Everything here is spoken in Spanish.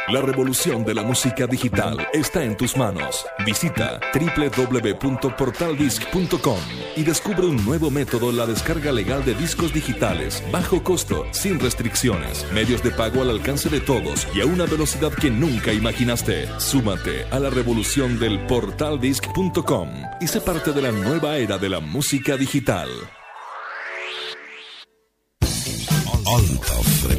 La revolución de la música digital está en tus manos. Visita www.portaldisc.com y descubre un nuevo método en la descarga legal de discos digitales, bajo costo, sin restricciones, medios de pago al alcance de todos y a una velocidad que nunca imaginaste. Súmate a la revolución del portaldisc.com y sé parte de la nueva era de la música digital. Alta